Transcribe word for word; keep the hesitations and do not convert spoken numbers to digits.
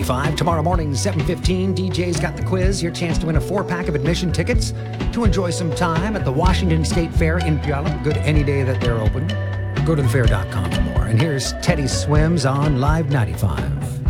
ninety-five. Tomorrow morning, seven fifteen, D J's got the quiz. Your chance to win a four-pack of admission tickets to enjoy some time at the Washington State Fair in Puyallup. Good any day that they're open. Go to the fair dot com for more. And here's Teddy Swims on Live ninety-five.